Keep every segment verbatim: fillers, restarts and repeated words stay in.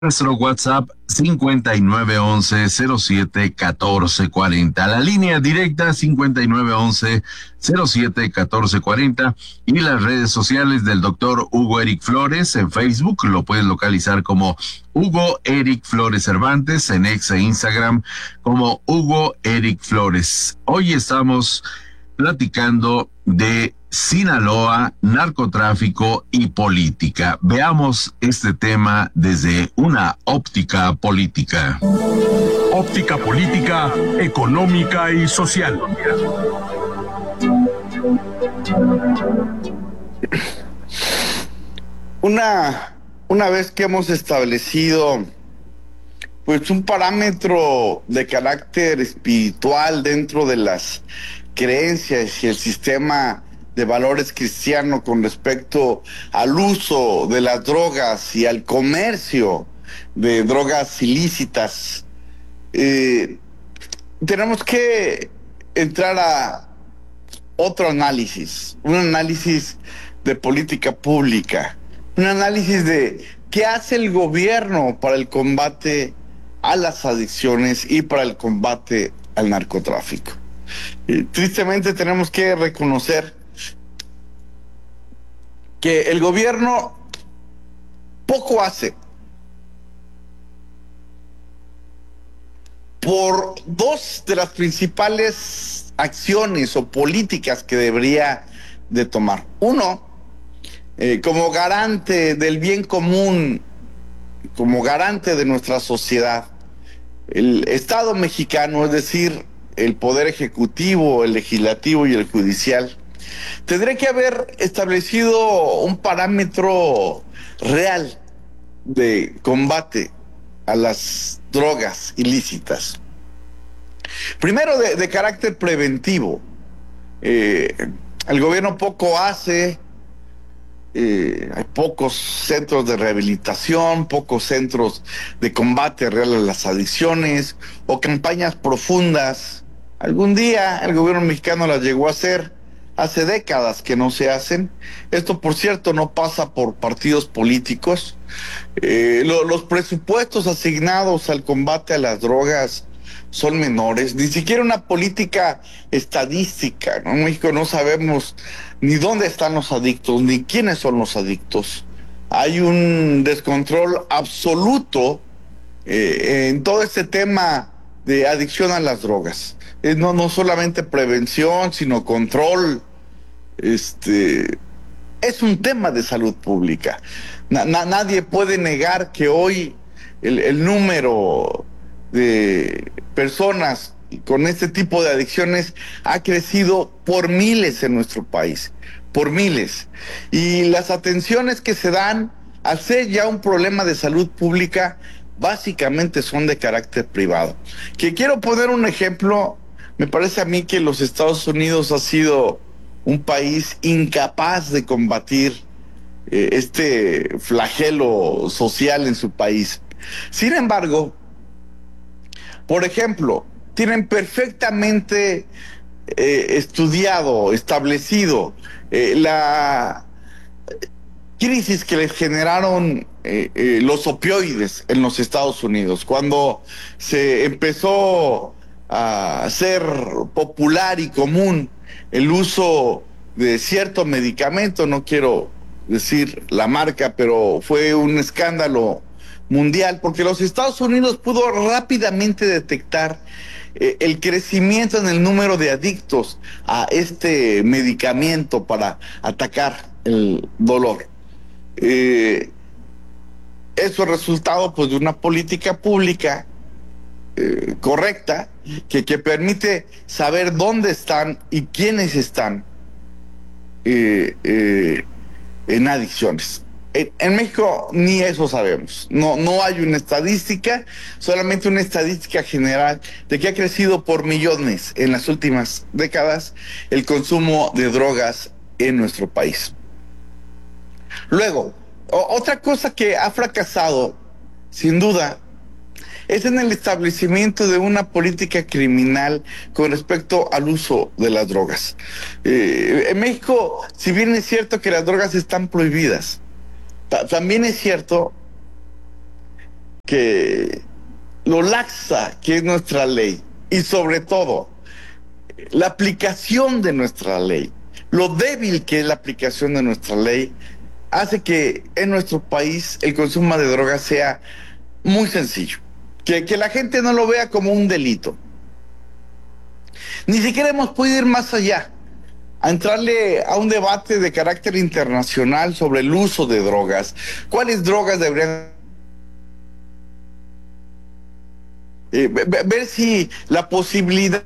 Nuestro WhatsApp cincuenta y nueve once cero siete catorce cuarenta, la línea directa cincuenta y nueve once cero siete catorce cuarenta y las redes sociales del doctor Hugo Eric Flores. En Facebook lo puedes localizar como Hugo Eric Flores Cervantes, en X e Instagram como Hugo Eric Flores. Hoy estamos platicando de Sinaloa, narcotráfico y política. Veamos este tema desde una óptica política. Óptica política, económica y social. Una, una vez que hemos establecido pues un parámetro de carácter espiritual dentro de las creencias y el sistema de valores cristiano con respecto al uso de las drogas y al comercio de drogas ilícitas, eh, tenemos que entrar a otro análisis, un análisis de política pública, un análisis de qué hace el gobierno para el combate a las adicciones y para el combate al narcotráfico. Y tristemente tenemos que reconocer que el gobierno poco hace por dos de las principales acciones o políticas que debería de tomar. Uno, eh, como garante del bien común, como garante de nuestra sociedad, el Estado mexicano, es decir, el Poder Ejecutivo, el Legislativo y el Judicial, tendría que haber establecido un parámetro real de combate a las drogas ilícitas. Primero, de, de carácter preventivo. Eh, el gobierno poco hace, eh, hay pocos centros de rehabilitación, pocos centros de combate real a las adicciones o campañas profundas. Algún día el gobierno mexicano las llegó a hacer, hace décadas que no se hacen. Esto, por cierto, no pasa por partidos políticos. Eh, lo, los presupuestos asignados al combate a las drogas son menores, ni siquiera una política estadística, ¿no? En México no sabemos ni dónde están los adictos, ni quiénes son los adictos. Hay un descontrol absoluto eh, en todo este tema de adicción a las drogas. Eh, no, no solamente prevención, sino control. Este es un tema de salud pública. Na, na, nadie puede negar que hoy el, el número de personas con este tipo de adicciones ha crecido por miles en nuestro país, por miles. Y las atenciones que se dan al ser ya un problema de salud pública básicamente son de carácter privado. Que quiero poner un ejemplo, me parece a mí que los Estados Unidos ha sido un país incapaz de combatir eh, este flagelo social en su país. Sin embargo, por ejemplo, tienen perfectamente eh, estudiado, establecido eh, la crisis que les generaron eh, eh, los opioides en los Estados Unidos, cuando se empezó a ser popular y común el uso de cierto medicamento. No quiero decir la marca, pero fue un escándalo mundial, porque los Estados Unidos pudo rápidamente detectar eh, el crecimiento en el número de adictos a este medicamento para atacar el dolor. Eh, eso es resultado pues de una política pública eh, correcta que, que permite saber dónde están y quiénes están eh, eh, en adicciones. En, en México ni eso sabemos. No, no hay una estadística, solamente una estadística general de que ha crecido por millones en las últimas décadas el consumo de drogas en nuestro país. Luego, o, otra cosa que ha fracasado, sin duda, es en el establecimiento de una política criminal con respecto al uso de las drogas. Eh, en México, si bien es cierto que las drogas están prohibidas, ta- también es cierto que lo laxa que es nuestra ley y sobre todo la aplicación de nuestra ley, lo débil que es la aplicación de nuestra ley, hace que en nuestro país el consumo de drogas sea muy sencillo, que, que la gente no lo vea como un delito. Ni siquiera hemos podido ir más allá, a entrarle a un debate de carácter internacional sobre el uso de drogas. ¿Cuáles drogas deberían eh, ver si la posibilidad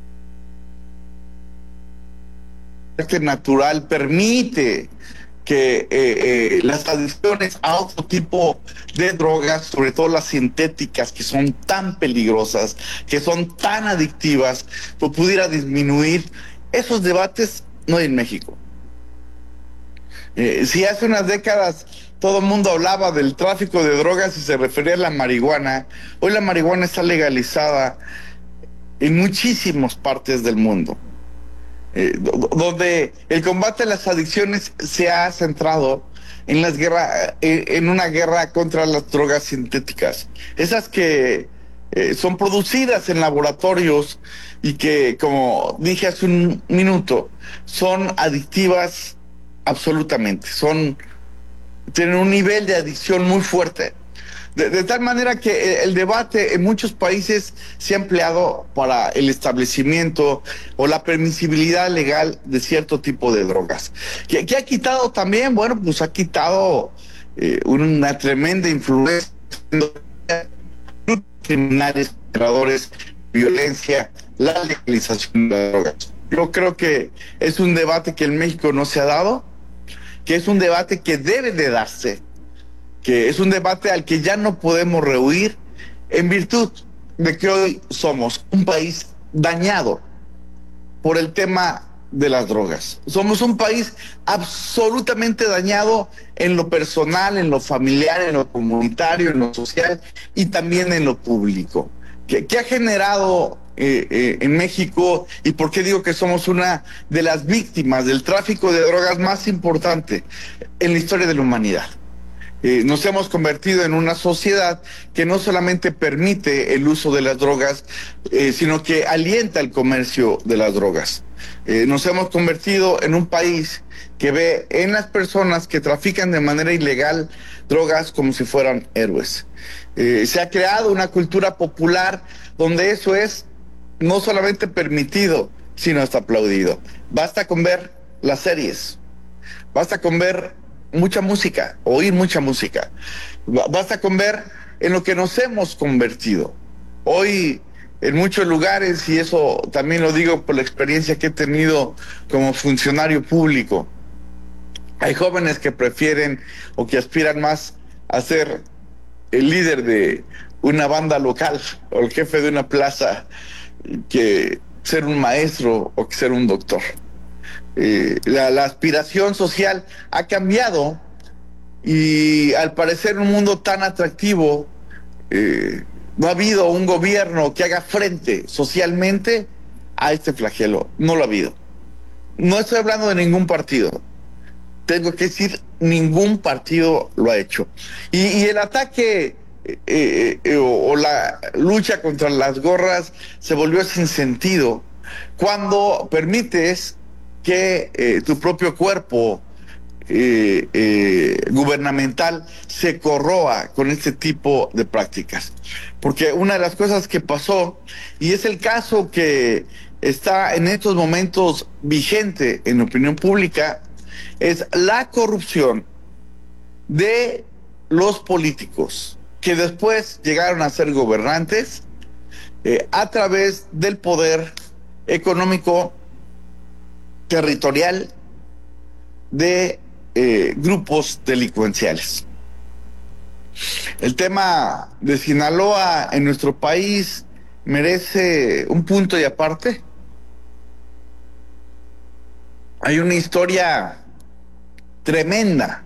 natural permite que eh, eh, las adicciones a otro tipo de drogas, sobre todo las sintéticas, que son tan peligrosas, que son tan adictivas, pues pudiera disminuir? Esos debates no hay en México. Eh, si hace unas décadas todo el mundo hablaba del tráfico de drogas y se refería a la marihuana, hoy la marihuana está legalizada en muchísimas partes del mundo. Eh, donde el combate a las adicciones se ha centrado en las guerras, eh, en una guerra contra las drogas sintéticas, esas que eh, son producidas en laboratorios y que, como dije hace un minuto, son adictivas absolutamente, son tienen un nivel de adicción muy fuerte. De, de tal manera que el debate en muchos países se ha empleado para el establecimiento o la permisibilidad legal de cierto tipo de drogas. ¿Qué, qué ha quitado también? Bueno, pues ha quitado eh, una tremenda influencia criminales, creadores, violencia, la legalización de las drogas. Yo creo que es un debate que en México no se ha dado, que es un debate que debe de darse, que es un debate al que ya no podemos rehuir en virtud de que hoy somos un país dañado por el tema de las drogas. Somos un país absolutamente dañado en lo personal, en lo familiar, en lo comunitario, en lo social y también en lo público. ¿Qué, qué ha generado eh, eh, en México y por qué digo que somos una de las víctimas del tráfico de drogas más importante en la historia de la humanidad? Eh, nos hemos convertido en una sociedad que no solamente permite el uso de las drogas, eh, sino que alienta el comercio de las drogas. Eh, nos hemos convertido en un país que ve en las personas que trafican de manera ilegal drogas como si fueran héroes. Eh, se ha creado una cultura popular donde eso es no solamente permitido, sino hasta aplaudido. Basta con ver las series, basta con ver mucha música, oír mucha música. Basta con ver en lo que nos hemos convertido. Hoy, en muchos lugares, y eso también lo digo por la experiencia que he tenido como funcionario público, hay jóvenes que prefieren o que aspiran más a ser el líder de una banda local o el jefe de una plaza que ser un maestro o que ser un doctor. Eh, la, la aspiración social ha cambiado y al parecer un mundo tan atractivo, eh, no ha habido un gobierno que haga frente socialmente a este flagelo. No lo ha habido. No estoy hablando de ningún partido. Tengo que decir, ningún partido lo ha hecho. Y, y el ataque eh, eh, o, o la lucha contra las gorras se volvió sin sentido cuando permites que eh, tu propio cuerpo eh, eh, gubernamental se corroa con este tipo de prácticas. Porque una de las cosas que pasó, y es el caso que está en estos momentos vigente en la opinión pública, es la corrupción de los políticos que después llegaron a ser gobernantes eh, a través del poder económico territorial de eh, grupos delincuenciales. El tema de Sinaloa en nuestro país merece un punto y aparte. Hay una historia tremenda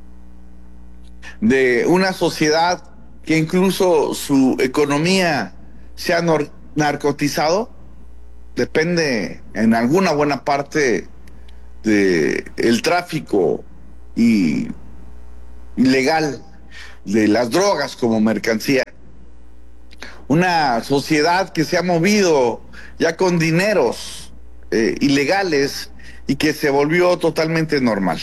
de una sociedad que incluso su economía se ha narcotizado. Depende en alguna buena parte de el tráfico y ilegal de las drogas como mercancía. una sociedad que se ha movido ya con dineros eh, ilegales y que se volvió totalmente normal.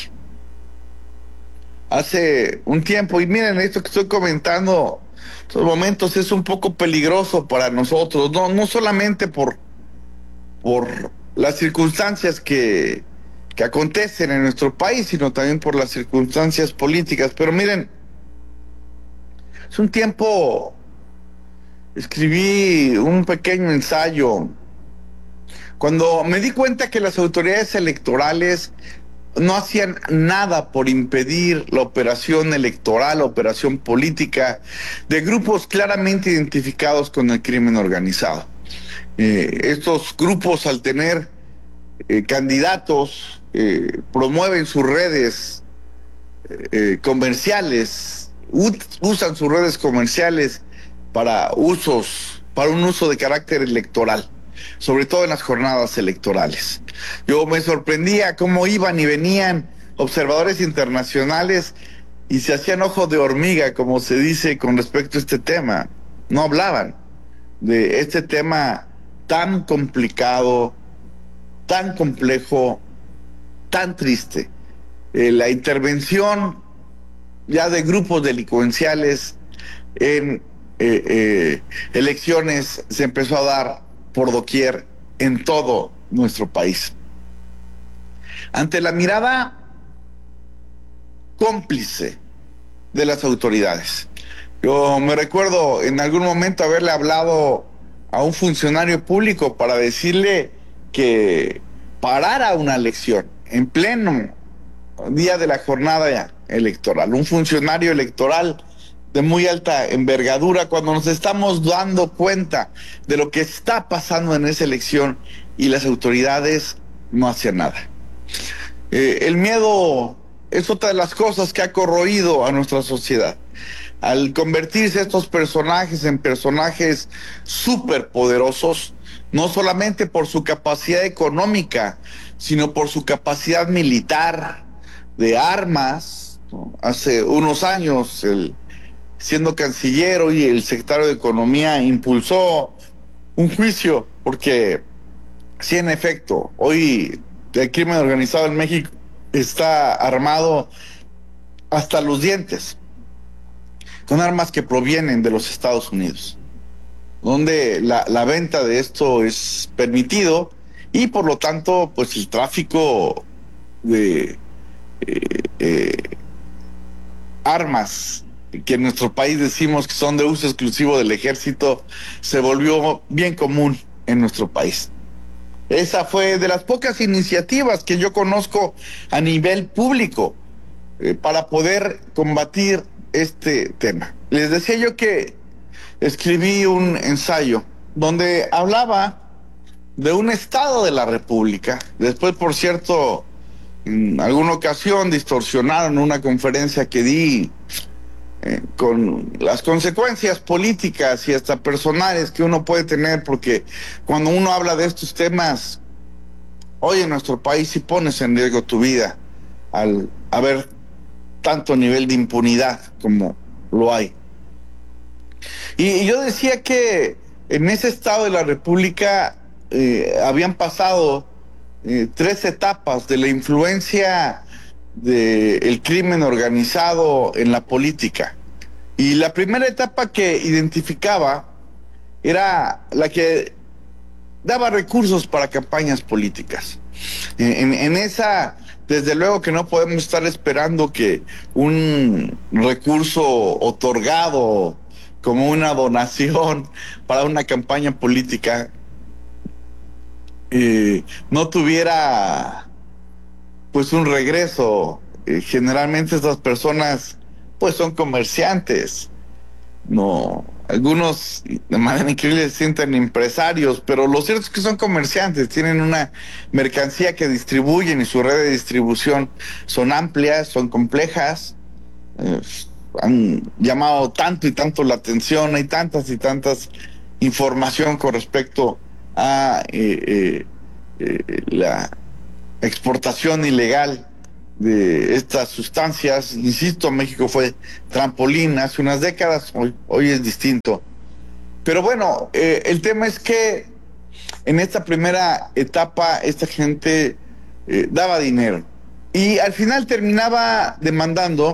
Hace un tiempo, y miren, esto que estoy comentando, estos momentos es un poco peligroso para nosotros, no, no solamente por, por las circunstancias que, que acontecen en nuestro país, sino también por las circunstancias políticas. Pero miren, hace un tiempo escribí un pequeño ensayo cuando me di cuenta que las autoridades electorales no hacían nada por impedir la operación electoral, la operación política de grupos claramente identificados con el crimen organizado. Eh, estos grupos, al tener eh, candidatos, eh, promueven sus redes eh, comerciales, usan sus redes comerciales para usos, para un uso de carácter electoral, sobre todo en las jornadas electorales. Yo me sorprendía cómo iban y venían observadores internacionales y se hacían ojos de hormiga, como se dice con respecto a este tema. No hablaban de este tema tan complicado, tan complejo, tan triste. Eh, la intervención ya de grupos delincuenciales en eh, eh, elecciones se empezó a dar por doquier en todo nuestro país. Ante la mirada cómplice de las autoridades. Yo me recuerdo en algún momento haberle hablado a un funcionario público para decirle que parara una elección en pleno día de la jornada electoral. Un funcionario electoral de muy alta envergadura, cuando nos estamos dando cuenta de lo que está pasando en esa elección y las autoridades no hacían nada. Eh, el miedo es otra de las cosas que ha corroído a nuestra sociedad. Al convertirse estos personajes en personajes superpoderosos, no solamente por su capacidad económica, sino por su capacidad militar, de armas, ¿no? Hace unos años, el, siendo canciller y el secretario de Economía, impulsó un juicio, porque sí, en efecto, hoy el crimen organizado en México está armado hasta los dientes, con armas que provienen de los Estados Unidos, donde la, la venta de esto es permitido y por lo tanto, pues el tráfico de eh, eh, armas que en nuestro país decimos que son de uso exclusivo del ejército se volvió bien común en nuestro país. Esa fue de las pocas iniciativas que yo conozco a nivel público eh, para poder combatir este tema. Les decía yo que escribí un ensayo donde hablaba de un estado de la República. Después, por cierto, en alguna ocasión distorsionaron una conferencia que di eh, con las consecuencias políticas y hasta personales que uno puede tener, porque cuando uno habla de estos temas, hoy en nuestro país sí pones en riesgo tu vida al haber tanto nivel de impunidad como lo hay. Y, y yo decía que en ese estado de la República eh, habían pasado eh, tres etapas de la influencia del crimen organizado en la política. Y la primera etapa que identificaba era la que daba recursos para campañas políticas. En, en esa, desde luego que no podemos estar esperando que un recurso otorgado como una donación para una campaña política eh, no tuviera pues un regreso. Eh, generalmente estas personas pues son comerciantes, no, algunos de manera increíble se sienten empresarios, pero lo cierto es que son comerciantes, tienen una mercancía que distribuyen y su red de distribución son amplias, son complejas, eh, han llamado tanto y tanto la atención, hay tantas y tantas información con respecto a eh, eh, eh, la exportación ilegal de estas sustancias. Insisto, México fue trampolín hace unas décadas, hoy, hoy es distinto. Pero bueno, eh, el tema es que en esta primera etapa esta gente eh, daba dinero y al final terminaba demandando,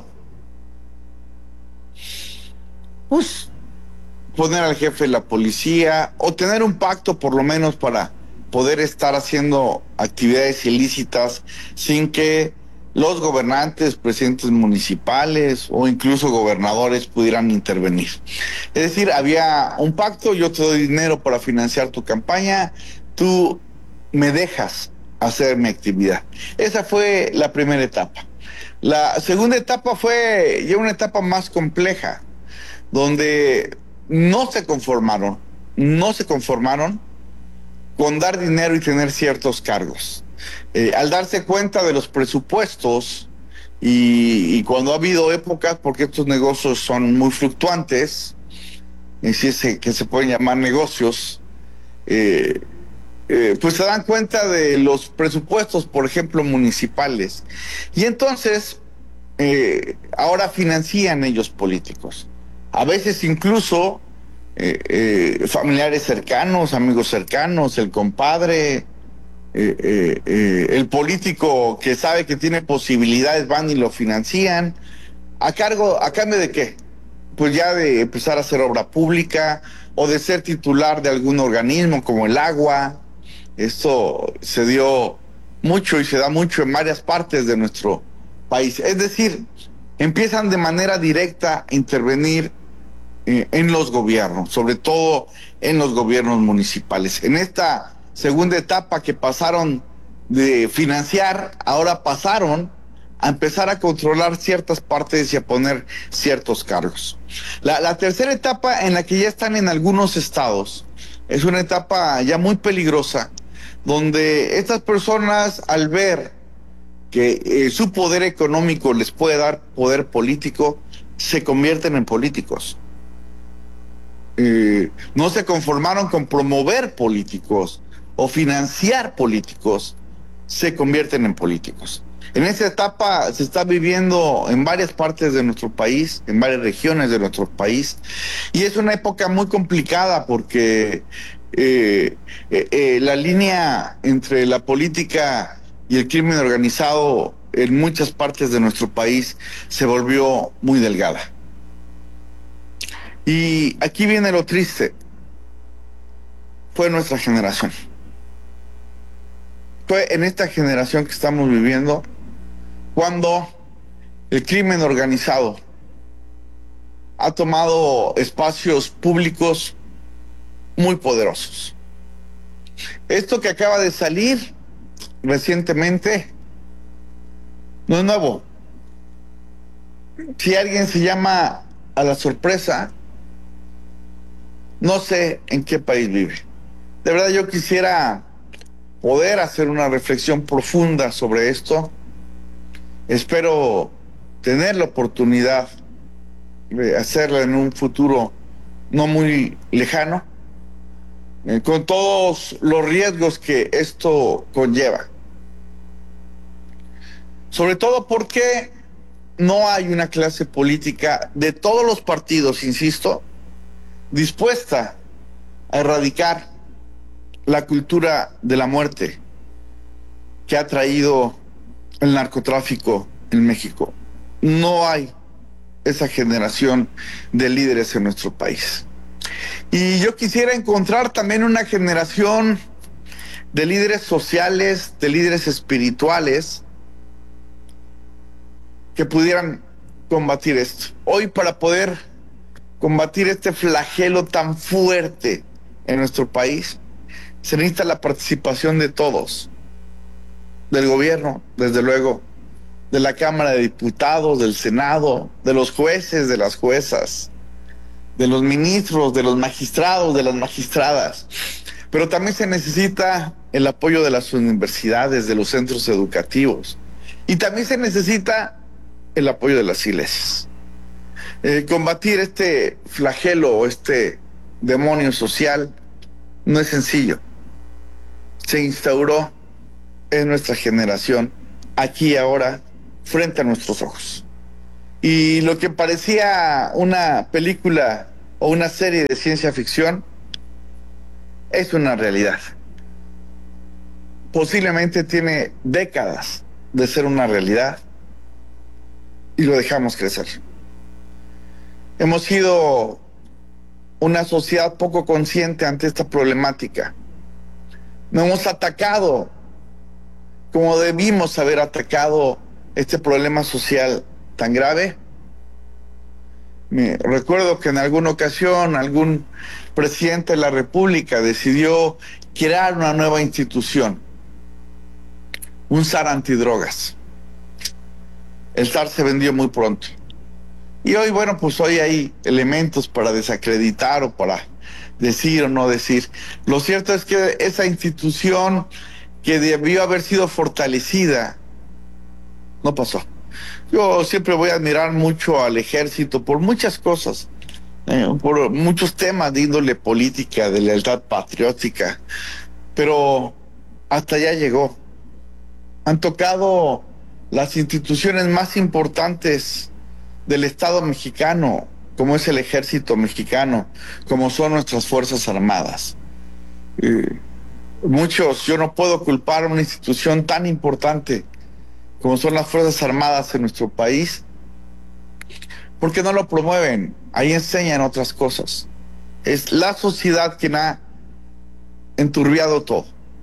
pues, poner al jefe de la policía o tener un pacto por lo menos para poder estar haciendo actividades ilícitas sin que los gobernantes, presidentes municipales o incluso gobernadores pudieran intervenir. Es decir, había un pacto, yo te doy dinero para financiar tu campaña, tú me dejas hacer mi actividad. Esa fue la primera etapa. La segunda etapa fue ya una etapa más compleja, donde no se conformaron, no se conformaron con dar dinero y tener ciertos cargos. Eh, al darse cuenta de los presupuestos y, y cuando ha habido épocas, porque estos negocios son muy fluctuantes, y si es que se pueden llamar negocios, eh, eh, pues se dan cuenta de los presupuestos, por ejemplo, municipales. Y entonces, eh, ahora financian ellos políticos. A veces incluso eh, eh, familiares cercanos, amigos cercanos, el compadre, eh, eh, eh, el político que sabe que tiene posibilidades van y lo financian. ¿A cargo, a cambio de qué? Pues ya de empezar a hacer obra pública o de ser titular de algún organismo como el agua. Esto se dio mucho y se da mucho en varias partes de nuestro país. Es decir, empiezan de manera directa a intervenir eh, en los gobiernos, sobre todo en los gobiernos municipales. En esta segunda etapa que pasaron de financiar, ahora pasaron a empezar a controlar ciertas partes y a poner ciertos cargos. La, la tercera etapa, en la que ya están en algunos estados, es una etapa ya muy peligrosa, donde estas personas, al ver que eh, su poder económico les puede dar poder político, se convierten en políticos. Eh, no se conformaron con promover políticos o financiar políticos, se convierten en políticos. En esta etapa se está viviendo en varias partes de nuestro país, en varias regiones de nuestro país, y es una época muy complicada porque eh, eh, eh, la línea entre la política y el crimen organizado en muchas partes de nuestro país se volvió muy delgada. Y aquí viene lo triste. Fue nuestra generación. Fue en esta generación que estamos viviendo cuando el crimen organizado ha tomado espacios públicos muy poderosos. Esto que acaba de salir recientemente no es nuevo. Si alguien se llama a la sorpresa, no sé en qué país vive. De verdad yo quisiera poder hacer una reflexión profunda sobre esto. Espero tener la oportunidad de hacerla en un futuro no muy lejano, eh, con todos los riesgos que esto conlleva. Sobre todo porque no hay una clase política de todos los partidos, insisto, dispuesta a erradicar la cultura de la muerte que ha traído el narcotráfico en México. No hay esa generación de líderes en nuestro país. Y yo quisiera encontrar también una generación de líderes sociales, de líderes espirituales, que pudieran combatir esto. Hoy, para poder combatir este flagelo tan fuerte en nuestro país, se necesita la participación de todos, del gobierno, desde luego, de la Cámara de Diputados, del Senado, de los jueces, de las juezas, de los ministros, de los magistrados, de las magistradas. Pero también se necesita el apoyo de las universidades, de los centros educativos. Y también se necesita el apoyo de las iglesias. Eh, combatir este flagelo o este demonio social no es sencillo. Se instauró en nuestra generación, aquí y ahora, frente a nuestros ojos. Y lo que parecía una película o una serie de ciencia ficción, es una realidad. Posiblemente tiene décadas de ser una realidad y lo dejamos crecer. Hemos sido una sociedad poco consciente ante esta problemática. No hemos atacado como debimos haber atacado este problema social tan grave. Me recuerdo que en alguna ocasión algún presidente de la República decidió crear una nueva institución, un S A R antidrogas. El S A R se vendió muy pronto. Y hoy, bueno, pues hoy hay elementos para desacreditar o para decir o no decir. Lo cierto es que esa institución que debió haber sido fortalecida no pasó. Yo siempre voy a admirar mucho al ejército por muchas cosas, eh, por muchos temas de índole política, de lealtad patriótica, pero hasta allá llegó. Han tocado las instituciones más importantes del Estado mexicano, como es el ejército mexicano, como son nuestras Fuerzas Armadas. Eh, muchos, yo no puedo culpar a una institución tan importante como son las Fuerzas Armadas en nuestro país, porque no lo promueven. Ahí enseñan otras cosas. Es la sociedad quien ha enturbiado todo.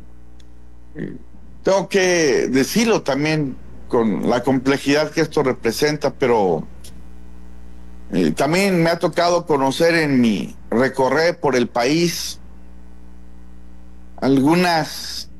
Tengo que decirlo también con la complejidad que esto representa, pero eh, también me ha tocado conocer en mi recorrer por el país algunas